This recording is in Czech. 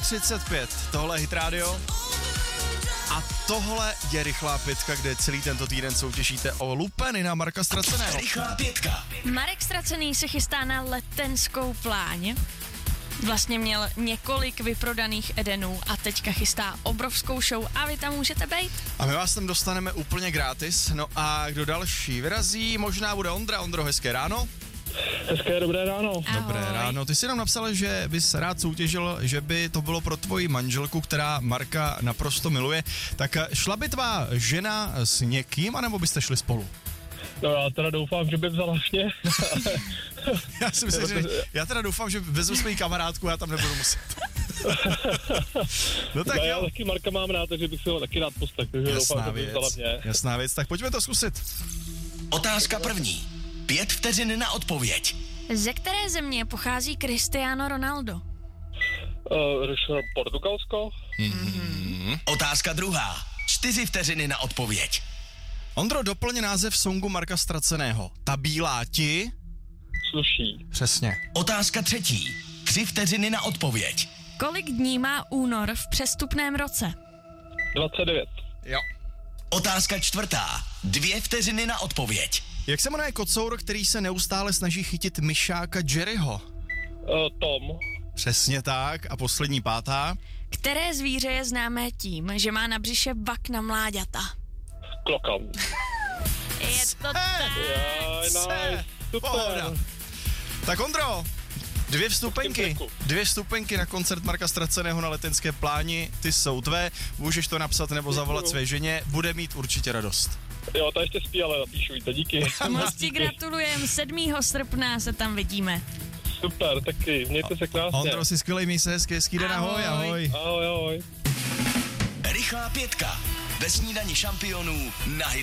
7:35, tohle je Hit Radio. A tohle je Rychlá pětka, kde celý tento týden soutěžíte o lupeny na Marka Ztraceného. Rychlá pětka. Marek Ztracený se chystá na letenskou pláň. Vlastně měl několik vyprodaných Edenů a teďka chystá obrovskou show a vy tam můžete být. A my vás tam dostaneme úplně gratis. No a kdo další vyrazí, možná bude Ondra. Ondro, hezké ráno. Hezké dobré ráno. Ahoj. Dobré ráno. Ty jsi nám napsal, že bys rád soutěžil, že by to bylo pro tvoji manželku, která Marka naprosto miluje. Tak šla by tvá žena s někým, anebo byste šli spolu? No já teda doufám, že by vzala mě. Já si myslím, že já teda doufám, že vezmu svoji kamarádku, já tam nebudu muset. No tak já jo. taky Marka mám rád, takže bych si ho taky rád poslech, takže doufám, že by vzala mě. Jasná věc, tak pojďme to zkusit. Otázka první. 5 vteřin na odpověď. Ze které země pochází Cristiano Ronaldo? Portugalsko? Otázka druhá. 4 vteřiny na odpověď. Ondro, doplň název songu Marka Ztraceného. Ta bílá ti... Sluší. Přesně. Otázka třetí. 3 vteřiny na odpověď. Kolik dní má únor v přestupném roce? 29. Jo. Otázka čtvrtá. 2 vteřiny na odpověď. Jak se jmenuje kocour, který se neustále snaží chytit myšáka Jerryho? Tom. Přesně tak. A poslední pátá. Které zvíře je známé tím, že má na břiše vak na mláďata? Klokan. Je to tak. Nice. Super. Pohoda. Tak Ondro, 2 vstupenky. 2 vstupenky na koncert Marka Ztraceného na Letenské pláni. Ty jsou tvé. Můžeš to napsat nebo zavolat své ženě. Bude mít určitě radost. Jo, to ještě spí, ale napíšu jí to, díky. Moc ti gratulujem, 7. srpna se tam vidíme. Super, taky, mějte se krásně. Ondro, si skvělej, měj se hezký den, ahoj, ahoj. Ahoj, ahoj. Rychlá pětka. Ve snídani šampionů na Hit